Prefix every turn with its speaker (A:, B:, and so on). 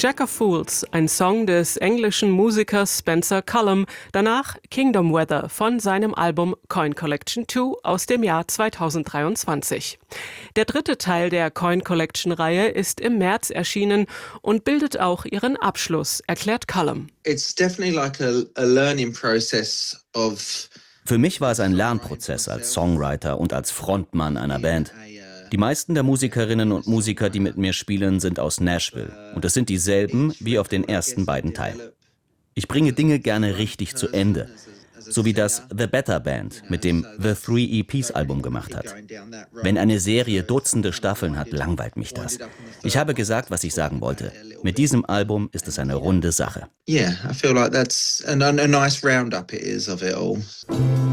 A: Jack of Fools, ein Song des englischen Musikers Spencer Cullum, danach Kingdom Weather von seinem Album Coin Collection 2 aus dem Jahr 2023. Der dritte Teil der Coin Collection-Reihe ist im März erschienen und bildet auch ihren Abschluss, erklärt Cullum.
B: It's definitely like a learning process of.
C: Für mich war es ein Lernprozess als Songwriter und als Frontmann einer Band. Die meisten der Musikerinnen und Musiker, die mit mir spielen, sind aus Nashville. Und es sind dieselben wie auf den ersten beiden Teilen. Ich bringe Dinge gerne richtig zu Ende. So wie das The Better Band mit dem The Three EPs Album gemacht hat. Wenn eine Serie Dutzende Staffeln hat, langweilt mich das. Ich habe gesagt, was ich sagen wollte. Mit diesem Album ist es eine runde Sache.
B: Yeah, I feel like that's a nice roundup it is of it all.